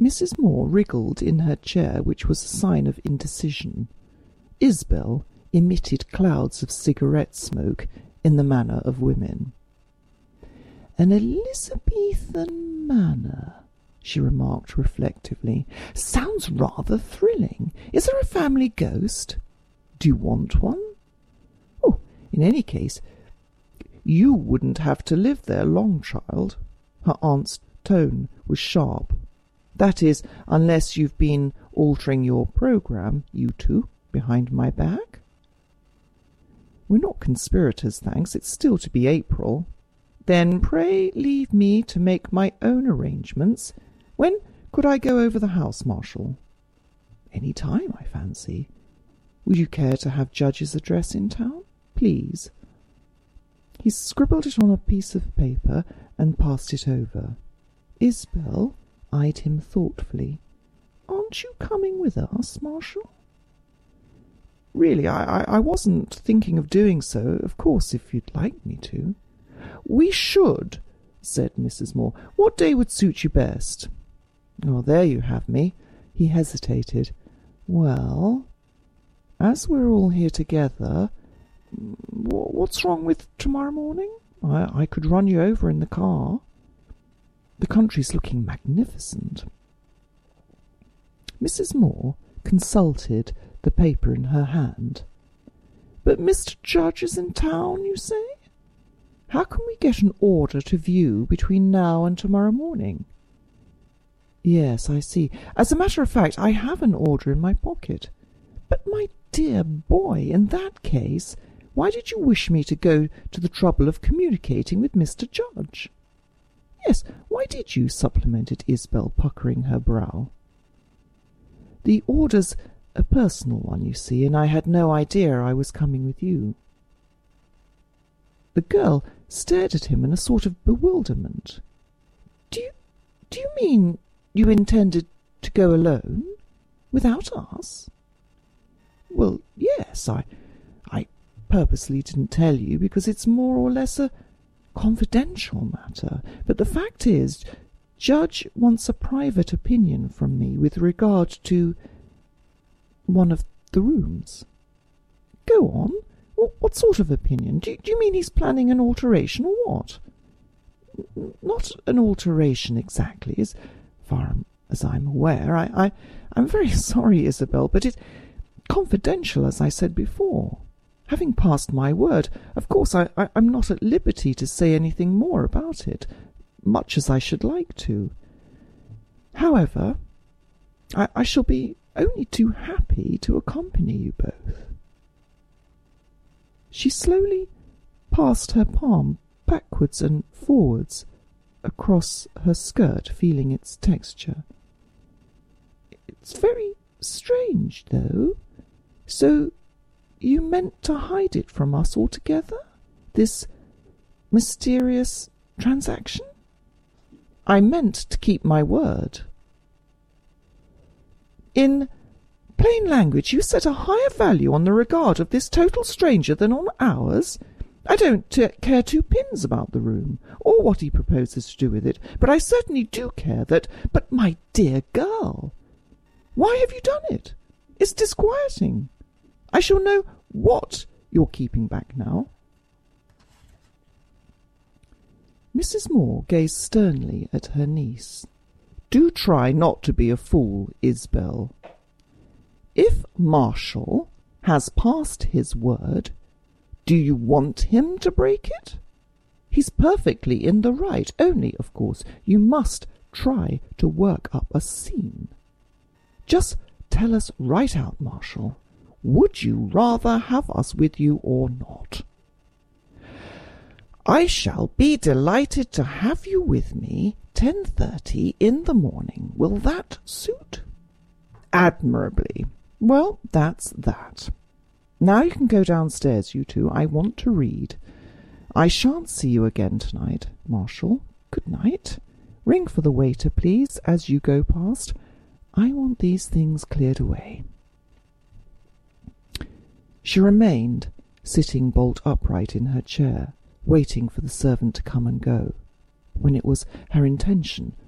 Mrs. Moore wriggled in her chair, which was a sign of indecision. Isabel emitted clouds of cigarette smoke in the manner of women. "An Elizabethan manor," she remarked reflectively. "Sounds rather thrilling. Is there a family ghost? Do you want one? Oh, in any case, you wouldn't have to live there long, child." Her aunt's tone was sharp. "That is, unless you've been altering your programme, you two, behind my back." "We're not conspirators, thanks. It's still to be April." "Then pray leave me to make my own arrangements. When could I go over the house, Marshal?" "Any time, I fancy. Would you care to have Judge's address in town? Please." He scribbled it on a piece of paper and passed it over. Isabel eyed him thoughtfully. "Aren't you coming with us, Marshal?" "Really, I wasn't thinking of doing so. Of course, if you'd like me to." "We should," said Mrs. Moore. "What day would suit you best?" "Oh, there you have me." He hesitated. "Well, as we're all here together, what's wrong with tomorrow morning? I could run you over in the car. The country's looking magnificent." Mrs. Moore consulted the paper in her hand. "But Mr. Judge is in town, you say? How can we get an order to view between now and tomorrow morning?" "Yes, I see. As a matter of fact, I have an order in my pocket." "But, my dear boy, in that case, why did you wish me to go to the trouble of communicating with Mr. Judge?" "Yes, why did you?" supplemented Isabel, puckering her brow. "The order's a personal one, you see, and I had no idea I was coming with you." The girl stared at him in a sort of bewilderment. Do you mean you intended to go alone? Without us?" "Well, yes, I purposely didn't tell you because it's more or less a confidential matter. But the fact is, Judge wants a private opinion from me with regard to one of the rooms." "Go on. What sort of opinion? Do you mean he's planning an alteration, or what?" "Not an alteration exactly, as far as I'm aware. I'm very sorry, Isabel, but it's confidential, as I said before. Having passed my word, of course I'm not at liberty to say anything more about it, much as I should like to. However, I shall be only too happy to accompany you both." She slowly passed her palm backwards and forwards across her skirt, feeling its texture. "It's very strange, though. So you meant to hide it from us altogether, this mysterious transaction?" "I meant to keep my word." "In plain language, you set a higher value on the regard of this total stranger than on ours? I don't care two pins about the room, or what he proposes to do with it, but I certainly do care that— But, my dear girl, why have you done it? It's disquieting. I shall know what you're keeping back now." Mrs. Moore gazed sternly at her niece. "Do try not to be a fool, Isabel. If Marshal has passed his word, do you want him to break it? He's perfectly in the right, only, of course, you must try to work up a scene. Just tell us right out, Marshal. Would you rather have us with you or not?" "I shall be delighted to have you with me 10:30 in the morning. Will that suit?" "Admirably. Well, that's that. Now you can go downstairs, you two. I want to read. I shan't see you again tonight, Marshal. Good night. Ring for the waiter, please, as you go past. I want these things cleared away." She remained sitting bolt upright in her chair, waiting for the servant to come and go, when it was her intention